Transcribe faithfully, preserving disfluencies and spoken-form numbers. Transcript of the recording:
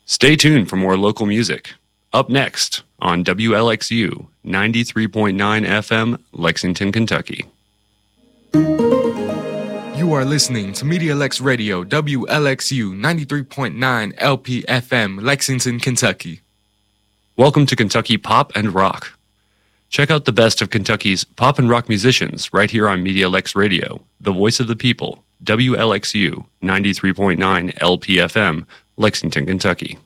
Stay tuned for more local music. Up next on W L X U ninety-three point nine F M, Lexington, Kentucky. You are listening to Media Lex Radio, W L X U ninety-three point nine L P F M, Lexington, Kentucky. Welcome to Kentucky Pop and Rock. Check out the best of Kentucky's pop and rock musicians right here on Media Lex Radio, the voice of the people, W L X U ninety-three point nine L P F M, Lexington, Kentucky.